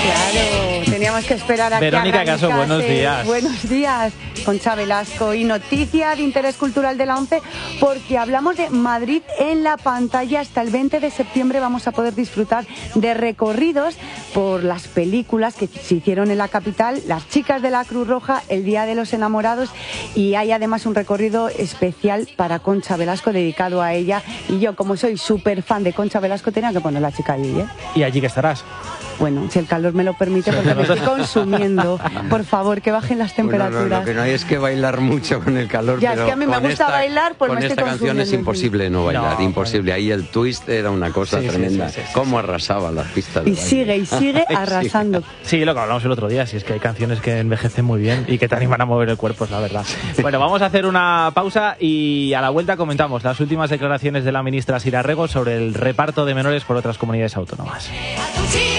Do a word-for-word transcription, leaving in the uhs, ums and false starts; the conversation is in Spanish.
Claro, teníamos que esperar a que Verónica Caso, buenos días. Buenos días, Concha Velasco. Y noticia de interés cultural de la ONCE, porque hablamos de Madrid en la pantalla. Hasta el veinte de septiembre vamos a poder disfrutar de recorridos por las películas que se hicieron en la capital, Las chicas de la Cruz Roja, El Día de los Enamorados, y hay además un recorrido especial para Concha Velasco dedicado a ella. Y yo, como soy súper fan de Concha Velasco, tenía que poner la chica allí, ¿eh? ¿Y allí que estarás? Bueno, si el calor me lo permite, porque me estoy consumiendo. Por favor, que bajen las temperaturas. Bueno, no, lo que no hay es que bailar mucho con el calor. Ya, pero es que a mí me gusta esta, bailar, pues con me estoy esta canción es imposible no bailar, no, imposible. Ahí el twist era una cosa sí, tremenda. Sí, sí, sí, sí, Cómo sí. arrasaba las pistas de Y baile. sigue, y sigue arrasando. Sí, lo que hablamos el otro día, si es que hay canciones que envejecen muy bien y que te animan a mover el cuerpo, es la verdad. Bueno, vamos a hacer una pausa y a la vuelta comentamos las últimas declaraciones de la ministra Sira Rego sobre el reparto de menores por otras comunidades autónomas.